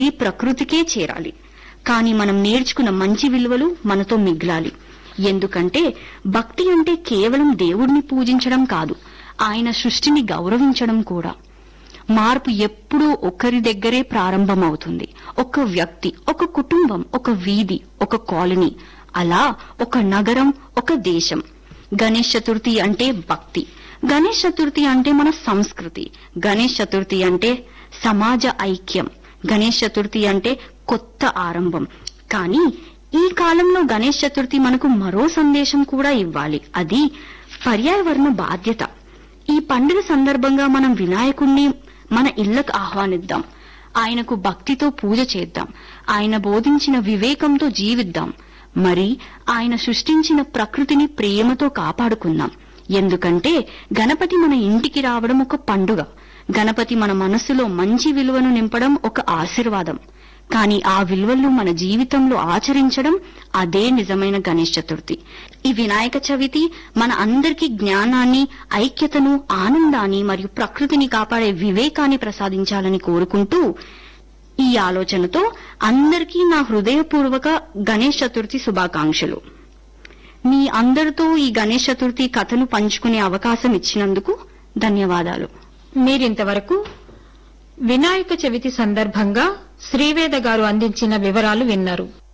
ఈ ప్రకృతికే చేరాలి. కానీ మనం నేర్చుకున్న మంచి విలువలు మనతో మిగలాలి. ఎందుకంటే భక్తి అంటే కేవలం దేవుణ్ణి పూజించడం కాదు, ఆయన సృష్టిని గౌరవించడం కూడా. మార్పు ఎప్పుడూ ఒకరి దగ్గరే ప్రారంభమవుతుంది. ఒక వ్యక్తి, ఒక కుటుంబం, ఒక వీధి, ఒక కాలనీ, అలా ఒక నగరం, ఒక దేశం. గణేష్ చతుర్థి అంటే భక్తి. గణేష్ చతుర్థి అంటే మన సంస్కృతి. గణేష్ చతుర్థి అంటే సమాజ ఐక్యం. గణేష్ చతుర్థి అంటే కొత్త ఆరంభం. కానీ ఈ కాలంలో గణేష్ చతుర్థి మనకు మరో సందేశం కూడా ఇవ్వాలి. అది పర్యావరణ బాధ్యత. ఈ పండుగ సందర్భంగా మనం వినాయకుణ్ణి మన ఇళ్లకు ఆహ్వానిద్దాం. ఆయనకు భక్తితో పూజ చేద్దాం. ఆయన బోధించిన వివేకంతో జీవిద్దాం. మరి ఆయన సృష్టించిన ప్రకృతిని ప్రేమతో కాపాడుకుందాం. ఎందుకంటే గణపతి మన ఇంటికి రావడం ఒక పండుగ. గణపతి మన మనస్సులో మంచి విలువను నింపడం ఒక ఆశీర్వాదం. కానీ ఆ విలువలను మన జీవితంలో ఆచరించడం, అదే నిజమైన గణేష్ చతుర్థి. ఈ వినాయక చవితి మన అందరికీ జ్ఞానాన్ని, ఐక్యతను, ఆనందాన్ని మరియు ప్రకృతిని కాపాడే వివేకాన్ని ప్రసాదించాలని కోరుకుంటూ, ఈ ఆలోచనతో అందరికీ నా హృదయపూర్వక గణేష్ చతుర్థి శుభాకాంక్షలు. మీ అందరితో ఈ గణేష్ చతుర్థి కథను పంచుకునే అవకాశం ఇచ్చినందుకు ధన్యవాదాలు. మీరింతవరకు వినాయక చవితి సందర్భంగా శ్రీవేద గారు అందించిన వివరాలు విన్నారు.